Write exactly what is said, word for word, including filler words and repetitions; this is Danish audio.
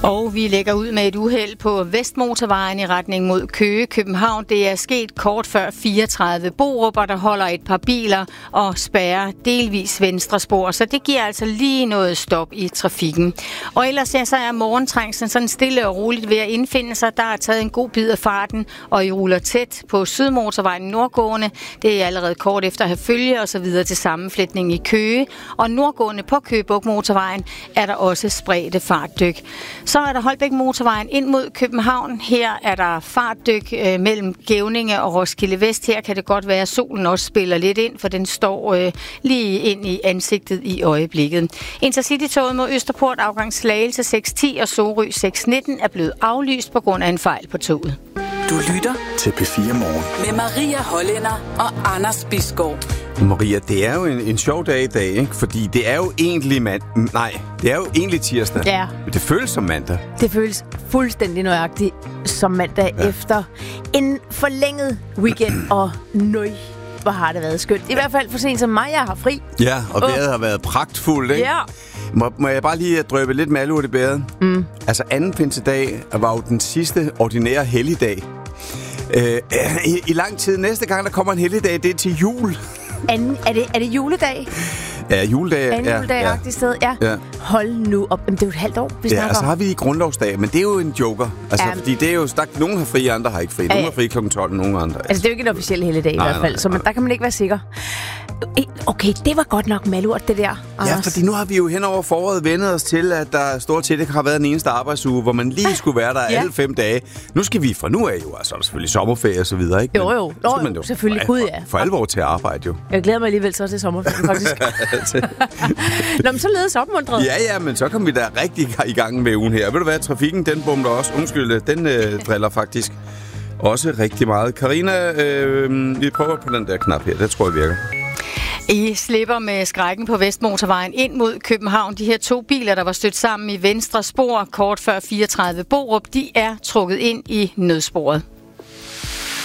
Og vi lægger ud med et uheld på Vestmotorvejen i retning mod Køge, København. Det er sket kort før fireogtredive. Borup, der holder et par biler og spærrer delvis venstre spor, så det giver altså lige noget stop i trafikken. Og ellers ja, så er morgentrængslen sådan stille og roligt ved at indfinde sig. Der er taget en god bid af farten, og I ruller tæt på Sydmotorvejen nordgående. Det er allerede kort efter at have følge og så videre til sammenflætning i Køge. Og nordgående på Køge Bugt Motorvejen er der også spredte fartdyk. Så er der Holbæk Motorvejen ind mod København. Her er der fartdyk øh, mellem Gævninge og Roskilde Vest. Her kan det godt være, at solen også spiller lidt ind, for den står øh, lige ind i ansigtet i øjeblikket. Intercity-toget mod Østerport, afgang Slagelse seks ti og Sorø seks nitten er blevet aflyst på grund af en fejl på toget. Du lytter til P fire Morgen med Maria Hollænder og Anders Bisgaard. Maria, det er jo en, en sjov dag i dag, ikke? Fordi det er jo egentlig mand... Nej, det er jo egentlig tirsdag. Ja. Det føles som mandag. Det føles fuldstændig nøjagtigt som mandag ja. Efter en forlænget weekend, og nøj, hvor har det været skønt. I hvert fald for sent som mig, jeg har fri. Ja, og vejret uh. har været pragtfuldt, ikke? Ja. Må, må jeg bare lige drøbe lidt malurt i bæret? Mm. Altså, anden pinsedag var jo den sidste ordinære helligdag. Øh, i, I lang tid. Næste gang, der kommer en helligdag, det er til jul. Anden, er, det, er det juledag? Ja, juledag. Anden ja, juledag-agtigt ja. Sted, ja. ja. Hold nu op. Jamen, det er jo et halvt år, vi ja, snakker og så har vi grundlovsdag, men det er jo en joker. Altså, ja. Fordi det er jo... Der, nogen har fri, andre har ikke fri. Nogle har fri klokken tolv, nogle andre. Altså, det er jo ikke en officiel helligdag i hvert fald, nej, så man, der kan man ikke være sikker. Okay, det var godt nok malurt, det der, Anders. Ja, fordi nu har vi jo hen over foråret vendet os til, at der stort set ikke har været den eneste arbejdsuge, hvor man lige skulle være der ja. alle fem dage. Nu skal vi fra nu af jo, altså selvfølgelig sommerferie og så videre, ikke? Jo, jo. Nå, man jo selvfølgelig. For, Gud, ja. For alvor til at arbejde, jo. Jeg glæder mig alligevel så til sommerferien, faktisk. Nå, men så ledes opmuntret. Ja, ja, men så kom vi da rigtig i gang med ugen her. Ved du hvad, trafikken, den bumler også. Undskyld, den øh, driller faktisk også rigtig meget. Carina, øh, vi prøver på den der knap her. Det tror jeg virker. I slipper med skrækken på Vestmotorvejen ind mod København. De her to biler, der var stødt sammen i venstre spor kort før fireogtredive Borup, de er trukket ind i nødsporet.